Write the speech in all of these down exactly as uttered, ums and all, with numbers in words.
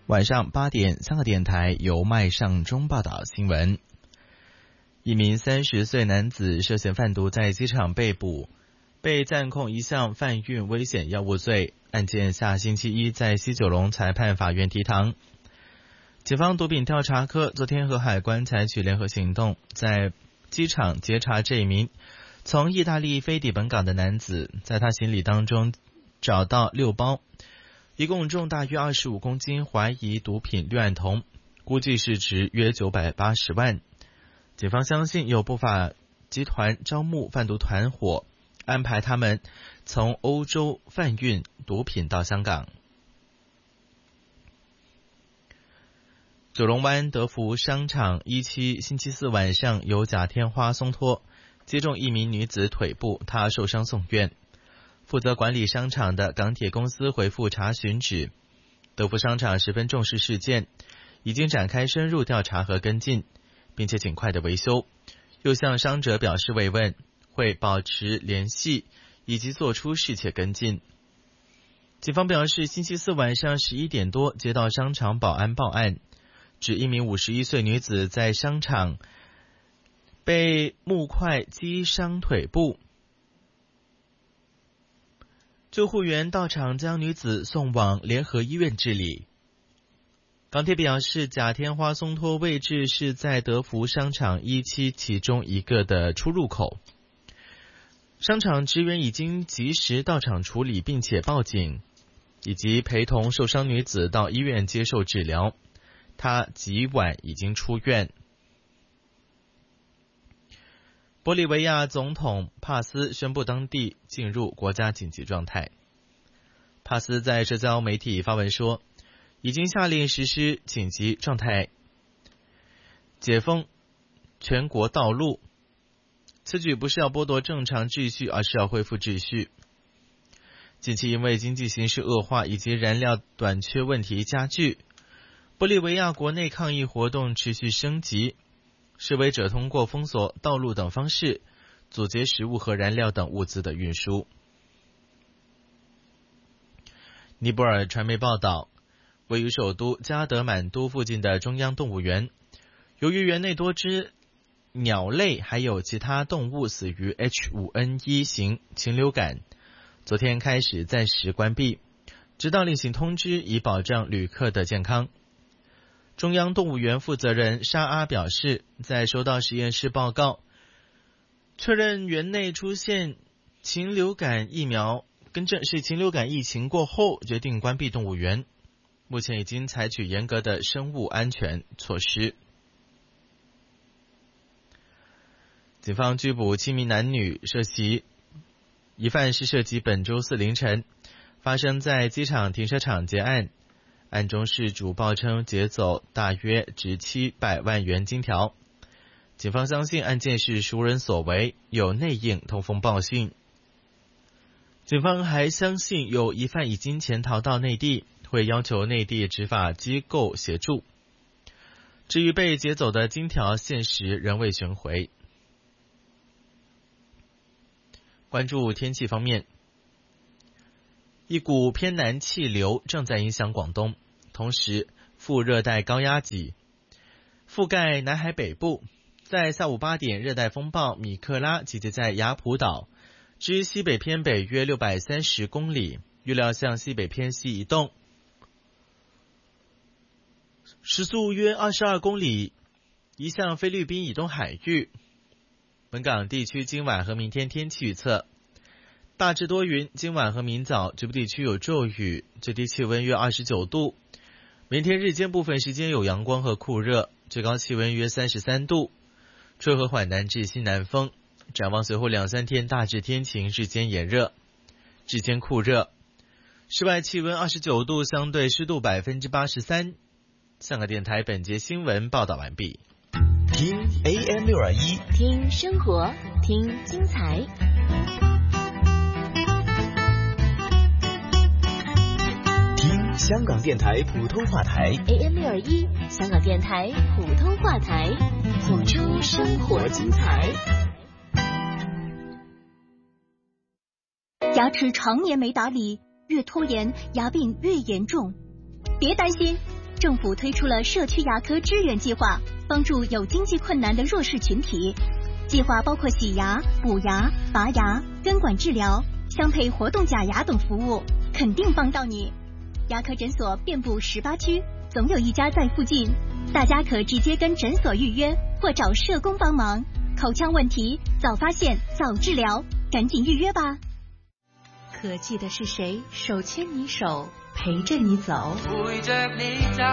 晚上八点，香港电台由麦尚中报道新闻。一名三十岁男子涉嫌贩毒在机场被捕，被暂控一项贩运危险药物罪，案件下星期一在西九龙裁判法院提堂。警方毒品调查科昨天和海关采取联合行动，在机场截查这一名从意大利飞抵本港的男子，在他行李当中找到六包一共重大约二十五公斤怀疑毒品氯胺酮，估计市值约九百八十万。警方相信有不法集团招募贩毒团伙，安排他们从欧洲贩运毒品到香港。九龙湾德福商场一期星期四晚上有假天花松脱击中一名女子腿部，她受伤送院。负责管理商场的港铁公司回复查询指，德福商场十分重视事件，已经展开深入调查和跟进，并且尽快的维修，又向伤者表示慰问，会保持联系以及做出适切跟进。警方表示，星期四晚上十一点多接到商场保安报案，指一名五十一岁女子在商场被木块击伤腿部，救护员到场将女子送往联合医院治理。港铁表示，假天花松脱位置是在德福商场一期其中一个的出入口，商场职员已经及时到场处理，并且报警，以及陪同受伤女子到医院接受治疗，她极晚已经出院。玻利维亚总统帕斯宣布当地进入国家紧急状态。帕斯在社交媒体发文说，已经下令实施紧急状态，解封全国道路。此举不是要剥夺正常秩序，而是要恢复秩序。近期因为经济形势恶化以及燃料短缺问题加剧，玻利维亚国内抗议活动持续升级，示威者通过封锁道路等方式阻截食物和燃料等物资的运输。尼泊尔传媒报道，位于首都加德满都附近的中央动物园，由于园内多只鸟类还有其他动物死于 H 五 N 一 型禽流感，昨天开始暂时关闭，直到另行通知，以保障旅客的健康。中央动物园负责人沙阿表示，在收到实验室报告确认园内出现禽流感疫苗更正是禽流感疫情过后，决定关闭动物园，目前已经采取严格的生物安全措施。警方拘捕七名男女涉袭，疑犯是涉及本周四凌晨发生在机场停车场劫案，案中事主报称劫走大约值七百万元金条。警方相信案件是熟人所为，有内应通风报信。警方还相信有疑犯已经潜逃到内地，会要求内地执法机构协助。至于被劫走的金条，现时仍未寻回。关注天气方面，一股偏南气流正在影响广东，同时副热带高压脊覆盖南海北部。在下午八点，热带风暴米克拉集结在雅普岛至西北偏北约六百三十公里，预料向西北偏西移动，时速约二十二公里，移向菲律宾以东海域。本港地区今晚和明天天气预测，大致多云，今晚和明早局部地区有骤雨，最低气温约二十九度。明天日间部分时间有阳光和酷热，最高气温约三十三度，吹和缓南至西南风。展望随后两三天大致天晴，日间炎热，日间酷热，室外气温二十九度，相对湿度百分之八十三。香港电台本节新闻报道完毕。 听 A M 六二一， 听生活，听精彩。 听香港电台普通话台 A M 六二一，香港电台普通话台，谱出生活精彩。 牙齿常年没打理，越拖延牙病越严重。别担心， 政府推出了社区牙科支援计划，帮助有经济困难的弱势群体。计划包括洗牙、补牙、拔牙、根管治疗、镶配活动假牙等服务，肯定帮到你。牙科诊所遍布十八区，总有一家在附近，大家可直接跟诊所预约，或找社工帮忙。口腔问题早发现早治疗，赶紧预约吧。 可记得是谁手牵你手陪着你走？ 陪着你走。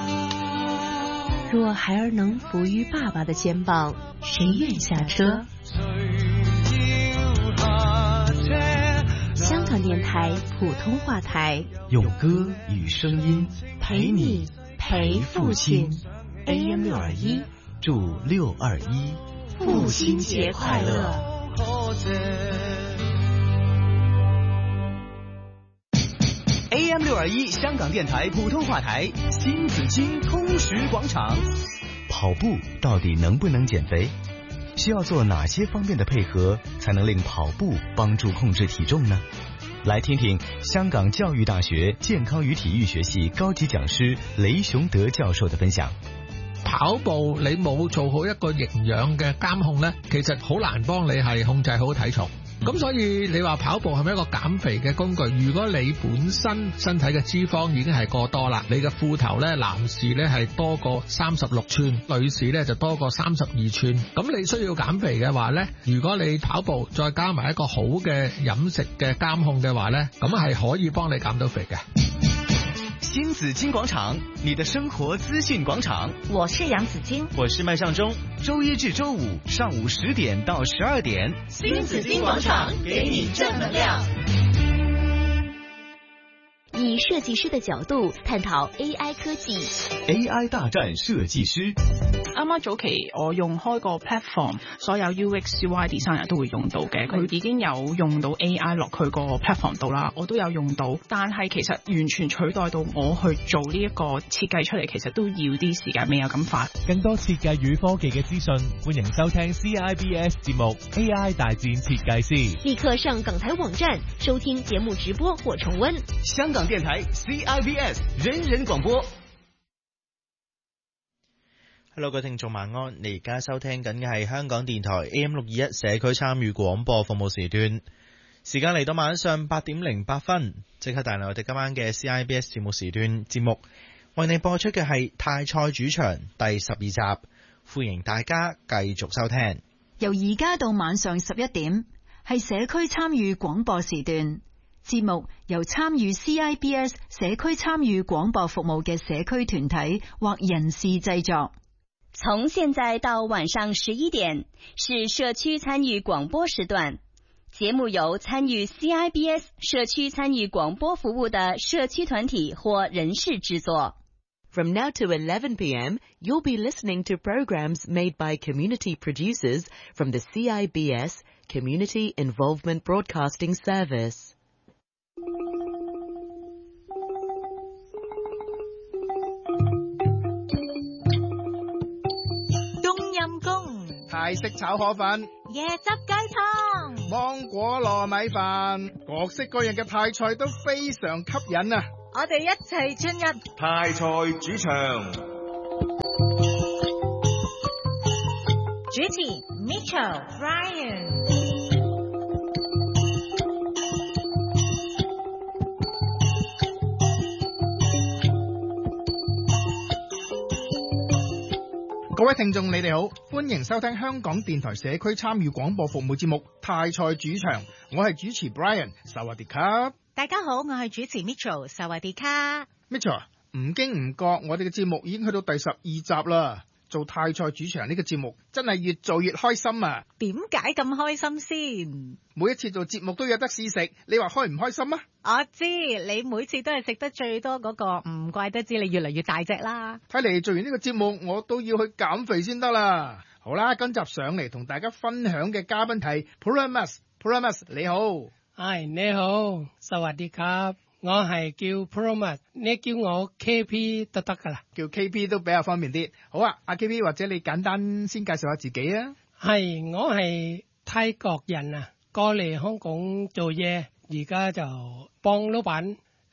若孩儿能伏于爸爸的肩膀，谁愿下车？香港电台普通话台， 用歌与声音陪你陪父亲。 A M 六二一，祝六二一父亲节快乐。 A M 六二一香港电台普通话台，新紫金通识广场。跑步到底能不能减肥？需要做哪些方面的配合，才能令跑步帮助控制体重呢？来听听香港教育大学健康与体育學系高級講師李雄德教授的分享。 跑步你冇做好一個營養嘅監控呢，其實好難幫你係控制好體重。咁所以你話跑步係咪一個減肥嘅工具？如果你本身身體嘅脂肪已經係過多啦，你嘅褲頭呢，男士呢係多過三十六寸，女士呢就多過三十二寸。咁你需要減肥嘅話呢，如果你跑步再加埋一個好嘅飲食嘅監控嘅話呢，咁係可以幫你減到肥嘅。 新紫金廣場，你的生活資訊廣場。 我是楊子金， 我是麥尚中。周一至周五上午十點到十二點， 新紫金廣場給你正能量。 以設計師的角度探討 A I 科技。 A I 大戰設計師。 啱啱早期我用開個 platform， 所有 U X U I designer 都會用到嘅，佢已經有用到 A I 落去個 platform 度啦，我都有用到，但係其實完全取代到我去做呢一個設計出嚟，其實都要啲時間，未有咁快。 更多設計與科技嘅資訊，歡迎收聽 C I B S 節目 A I 大戰設計師。 立刻上港台網站收聽節目直播或重溫。 香港電台 C I B S 人人廣播。 Hello， 各位聽眾晚安，你而家收聽緊嘅係香港電台 A M 六二一社區參與廣播服務時段，時間嚟到晚上八點零八分，即刻帶嚟我哋今晚嘅 C I B S 節目時段節目，為你播出嘅係泰賽主場第十二集，歡迎大家繼續收聽。 由而家到晚上十一點，係社區參與廣播時段，節目由參與 C I B S 社區參與廣播服務嘅社區團體或人士製作。 從現在到晚上十一點是社區參與廣播時段，節目由參與 C I B S 社區參與廣播服務的社區團體或人士製作。 From now to eleven p.m., you'll be listening to programs made by community producers from the C I B S Community Involvement Broadcasting Service. 泰式炒河粉、 椰汁雞湯、 芒果糯米飯，各式各樣嘅泰菜都非常吸引啊！ 我哋一齊進入泰菜主場。 主持 Mitchell、Brian。 各位聽眾你哋好，歡迎收聽香港電台社區參與廣播服務節目泰賽主場，我係主持 Brian， 薩瓦迪卡。 大家好，我係主持 Mitchell， 薩瓦迪卡。 Mitchell， 唔經唔覺我哋嘅節目已經去到第十二集啦。做泰賽主場呢個節目真係越做越開心啊！ 點解咁開心先？ 每一次做節目都有得試食，你話開唔開心啊？ 我知你每次都係食得最多嗰個，唔怪得知你越嚟越大隻啦。 睇嚟做完呢個節目我都要去減肥先得啦。好啦，今集上嚟同大家分享嘅嘉賓係 Promise。Promise 你好。 係你好，薩瓦迪卡。我係叫 Promise， 你叫我 K P 都得噶啦， 叫 K P 都比較方便啲。好啊，阿 K P 或者你簡單先介紹下自己啊。 係，我係泰國人啊，過嚟香港做嘢，而家就幫老闆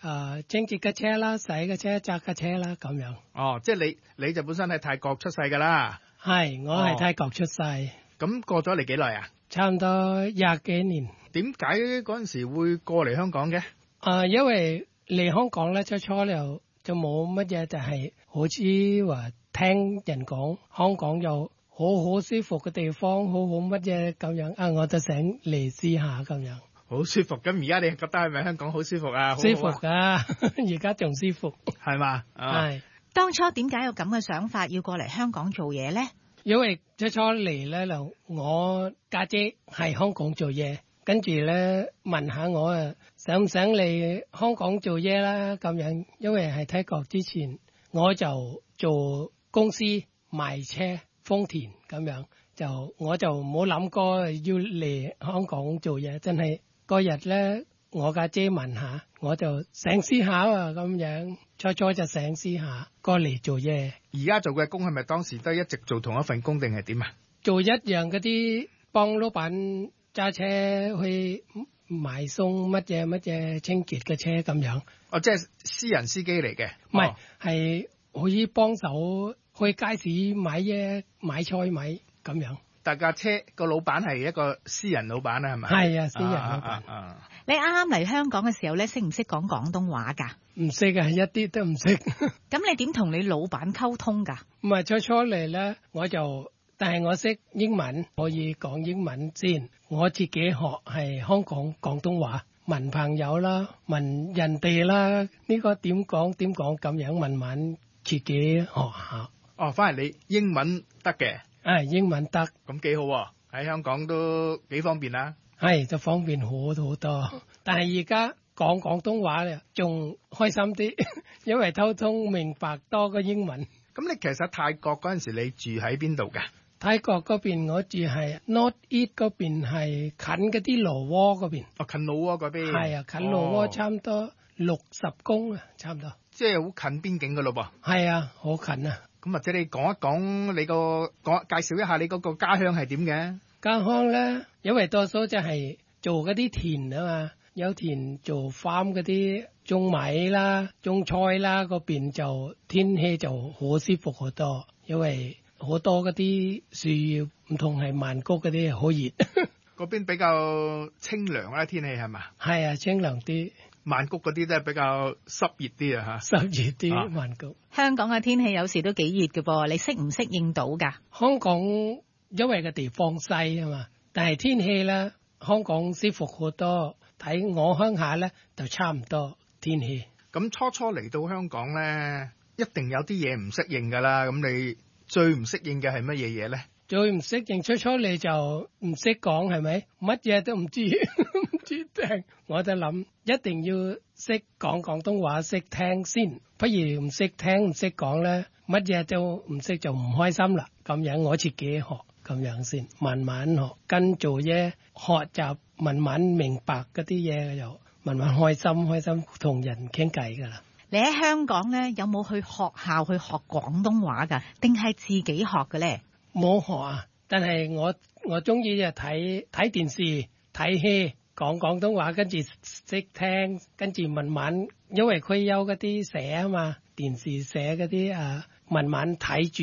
誒清潔嘅車啦、洗嘅車、揸嘅車啦咁樣。 哦，即係你你就本身喺泰國出世㗎啦。 係，我係泰國出世。 咁、哦、過咗嚟幾耐啊？ 差唔多廿幾年。 點解嗰陣時會過嚟香港嘅？ 啊、呃，因為嚟香港咧，初初就就冇乜嘢，就係好似話聽人講香港有好好舒服嘅地方，好好乜嘢咁樣啊，我就想嚟試下咁樣。 好舒服，咁而家你覺得係咪香港好舒服啊？ 舒服噶，而家仲舒服， 係嘛？ 係。 當初點解有咁嘅想法要過嚟香港做嘢咧？ 因為初初嚟咧，就我家姐係香港做嘢，跟住咧問下我啊，想唔想嚟香港做嘢啦？咁樣，因為喺泰國之前，我就做公司賣車，豐田咁樣，就我就冇諗過要嚟香港做嘢。真係嗰日咧，我家姐問下，我就想試下啊，咁樣，初初就想試下過嚟做嘢。 而家做嘅工係咪當時都一直做同一份工定係點啊？ 做一樣嗰啲幫老闆揸車去買餸乜嘢乜嘢清潔嘅車咁樣。 哦，即係私人司機嚟嘅？ 唔係，係可以幫手去街市買嘢買菜買咁樣。 但架車個老闆係一個私人老闆啦，係咪？ 係啊，私人老闆。 啊啊啊、 你啱啱嚟香港嘅時候咧，識唔識講廣東話㗎？ 唔識啊，一啲都唔識。 咁你點同你老闆溝通㗎？ 唔係初初嚟咧，我就但係我識英文，可以講英文先。我自己學係香港廣東話，問朋友啦，問人哋啦，呢、這個點講點講咁樣，慢慢自己學下。 哦，翻嚟你英文得嘅。 誒，英文得， 咁幾好喎！喺香港都幾方便啦。 係就方便好好多，但係而家講廣東話咧，仲開心啲，因為溝通明白多過英文。 咁你其實泰國嗰陣時，你住喺邊度㗎？ 泰國嗰邊我住係 North East 嗰邊，係近嗰啲羅窩嗰邊。 哦，近老窩嗰邊。 係啊，近羅窩差唔多六十公啊，差唔多。 即係好近邊境㗎咯噃。 係啊，好近啊。 咁或者你講一講你個講介紹一下你嗰個家鄉係點嘅？ 家鄉咧，因為多數就係做嗰啲田啊嘛，有田做 farm 嗰啲種米啦、種菜啦，嗰邊就天氣就好舒服好多，因為好多嗰啲樹葉唔同係曼谷嗰啲好熱。 嗰邊比較清涼啦，天氣係嘛？ 係啊，清涼啲。 曼谷嗰啲都係比較濕熱啲啊嚇， 濕熱啲曼谷。 香港嘅天氣有時都幾熱嘅噃，你適唔適應到㗎？ 香港因為個地方細啊嘛，但係天氣咧，香港舒服好多。睇我鄉下咧就差唔多天氣。 咁初初嚟到香港咧，一定有啲嘢唔適應㗎啦。咁你最唔適應嘅係乜嘢嘢咧？ 最唔適應，初初你就唔識講係咪？乜嘢都唔知，唔知聽。我就諗一定要識講廣東話，識聽先。不如唔識聽唔識講咧，乜嘢都唔識就唔開心啦。咁樣我自己學，咁樣先慢慢學，跟做嘢學習，慢慢明白嗰啲嘢就慢慢開心，開心同人傾偈噶啦。 你喺香港咧有冇去學校去學廣東話㗎？定係自己學嘅咧？ 冇學啊，但係我我中意就睇睇電視睇戲講廣東話，跟住識聽，跟住慢慢，因為佢有嗰啲寫啊嘛，電視寫嗰啲啊，慢慢睇住。